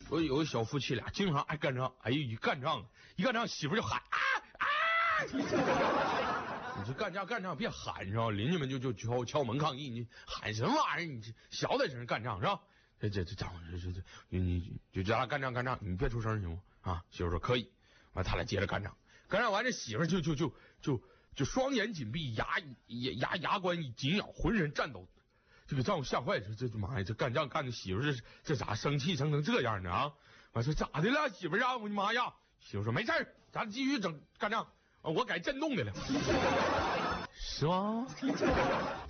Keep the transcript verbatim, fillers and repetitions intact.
我有个小夫妻俩经常爱干仗，哎呦一干仗一干仗媳妇就喊啊啊！你这干仗干仗别喊是吧？邻居们就就敲敲门抗议，你喊什么玩意儿？你这小点声干仗是吧？这这这仗这这这你你就叫他干仗干仗，你别出声行吗？啊，媳妇说可以，完他俩接着干仗，干仗完这媳妇就就就就就双眼紧闭，牙牙牙牙关紧咬，浑身颤抖。这个丈夫吓坏了，这这妈呀，这干仗干的媳妇这这咋生气生成这样呢啊？我说咋的了，媳妇啊？我的妈呀！媳妇说没事儿，咱继续整干仗，我改震动的了，是吗？